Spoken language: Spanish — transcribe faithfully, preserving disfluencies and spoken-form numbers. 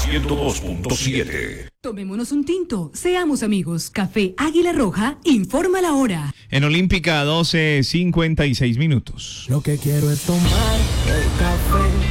ciento dos punto siete. Tomémonos un tinto, seamos amigos. Café Águila Roja, informa la hora. En Olímpica, doce cincuenta y seis minutos. Lo que quiero es tomar el café.